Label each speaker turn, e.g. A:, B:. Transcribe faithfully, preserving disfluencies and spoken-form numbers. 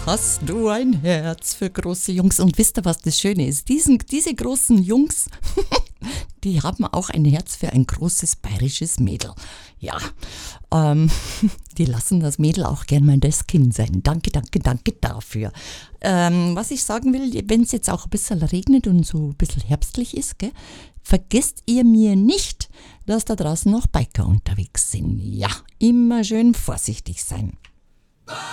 A: hast du ein Herz für große Jungs. Und wisst ihr, was das Schöne ist? Diesen, diese großen Jungs, die haben auch ein Herz für ein großes bayerisches Mädel. Ja, ähm, die lassen das Mädel auch gern mal das Kind sein. Danke, danke, danke dafür. Ähm, was ich sagen will, wenn es jetzt auch ein bisschen regnet und so ein bisschen herbstlich ist, gell, vergesst ihr mir nicht, dass da draußen noch Biker unterwegs sind. Ja, immer schön vorsichtig sein.